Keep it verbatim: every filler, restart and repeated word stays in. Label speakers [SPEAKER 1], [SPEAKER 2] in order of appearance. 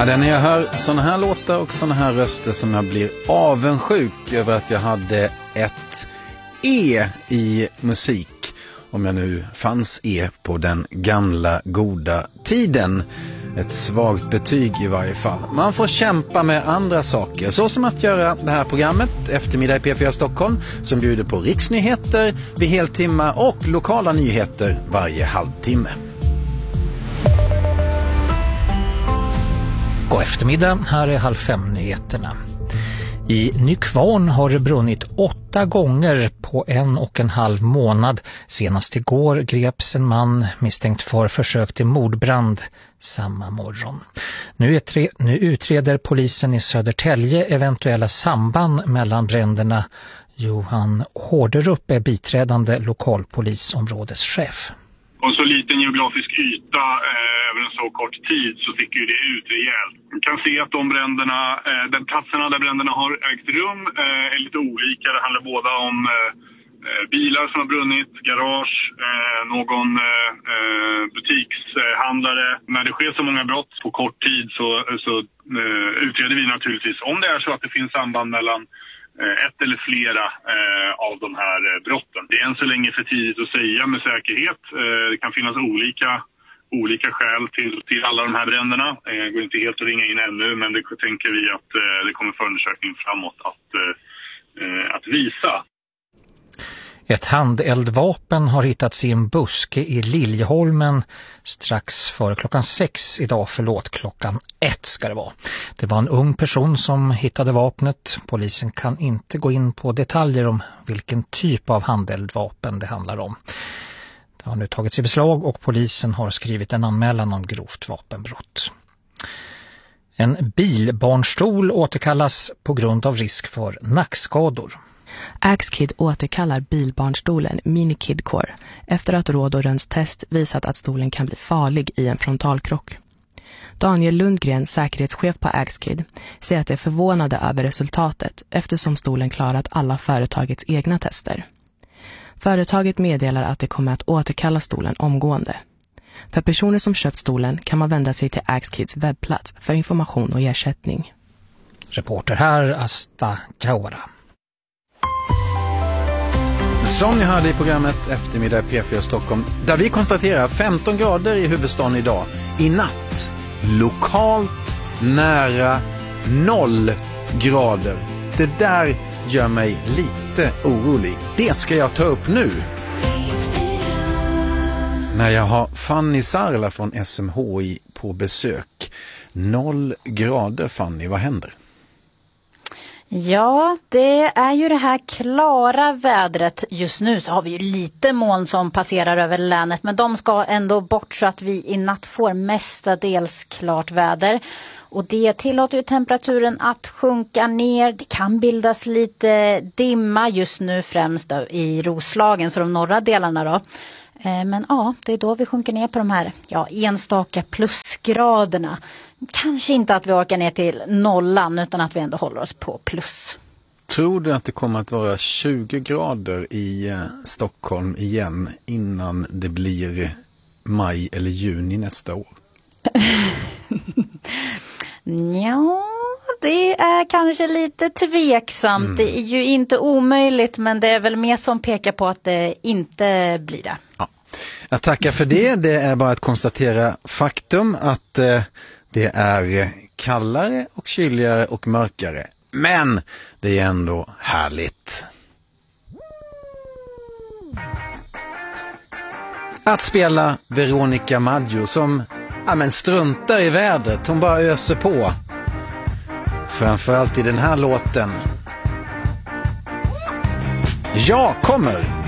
[SPEAKER 1] Ja, det är när jag hör såna här låtar och såna här röster som jag blir avundsjuk över att jag hade ett E i musik. Om jag nu fanns E på den gamla goda tiden. Ett svagt betyg i varje fall. Man får kämpa med andra saker. Så som att göra det här programmet Eftermiddag i P fyra Stockholm, som bjuder på riksnyheter vid heltimma och lokala nyheter varje halvtimme.
[SPEAKER 2] God eftermiddag, här är halv fem-nyheterna. I Nykvarn har det brunnit åtta gånger på en och en halv månad. Senast igår greps en man misstänkt för försök till mordbrand samma morgon. Nu, tre, nu utreder polisen i Södertälje eventuella samband mellan bränderna. Johan Hårderup är biträdande lokalpolisområdeschef.
[SPEAKER 3] På en så liten geografisk yta eh, över en så kort tid så fick ju det ut rejält. Man kan se att de bränderna, eh, de platserna där bränderna har ägt rum eh, är lite olika. Det handlar både om eh, bilar som har brunnit, garage, eh, någon eh, butikshandlare. När det sker så många brott på kort tid så, så eh, utreder vi naturligtvis om det är så att det finns samband mellan ett eller flera eh, av de här eh, brotten. Det är än så länge för tidigt att säga med säkerhet. Eh, det kan finnas olika, olika skäl till, till alla de här bränderna. Det eh, går inte helt att ringa in ännu, men det tänker vi att eh, det kommer förundersökning framåt att, eh, att visa.
[SPEAKER 2] Ett handeldvapen har hittats i en buske i Liljeholmen strax före klockan sex idag, förlåt, klockan ett ska det vara. Det var en ung person som hittade vapnet. Polisen kan inte gå in på detaljer om vilken typ av handeldvapen det handlar om. Det har nu tagits i beslag och polisen har skrivit en anmälan om grovt vapenbrott. En bilbarnstol återkallas på grund av risk för nackskador.
[SPEAKER 4] Axkid återkallar bilbarnstolen Mini Kid Core efter att råd och röns test visat att stolen kan bli farlig i en frontalkrock. Daniel Lundgren, säkerhetschef på Axkid, säger att de är förvånade över resultatet eftersom stolen klarat alla företagets egna tester. Företaget meddelar att det kommer att återkalla stolen omgående. För personer som köpt stolen kan man vända sig till Axkids webbplats för information och ersättning.
[SPEAKER 2] Reporter här, Asta Kaura.
[SPEAKER 1] Som ni hörde i programmet Eftermiddag i P fyra Stockholm, där vi konstaterar femton grader i huvudstaden idag. I natt, lokalt nära noll grader. Det där gör mig lite orolig. Det ska jag ta upp nu. När jag har Fanny Sarla från S M H I på besök. Noll grader, Fanny, vad händer?
[SPEAKER 5] Ja, det är ju det här klara vädret just nu, så har vi ju lite moln som passerar över länet, men de ska ändå bort så att vi i natt får mestadels klart väder. Och det tillåter ju temperaturen att sjunka ner. Det kan bildas lite dimma just nu främst i Roslagen, så de norra delarna då. Men ja, det är då vi sjunker ner på de här ja, enstaka plusgraderna. Kanske inte att vi orkar ner till nollan, utan att vi ändå håller oss på plus.
[SPEAKER 1] Tror du att det kommer att vara tjugo grader i Stockholm igen innan det blir maj eller juni nästa år?
[SPEAKER 5] Ja, det är kanske lite tveksamt. Mm. Det är ju inte omöjligt, men det är väl mer som pekar på att det inte blir det.
[SPEAKER 1] Ja. Jag tackar för det. Det är bara att konstatera faktum att eh, det är kallare och kyligare och mörkare. Men det är ändå härligt. Att spela Veronica Maggio som ja, men struntar i vädret. Hon bara öser på. Framförallt i den här låten. Jag kommer!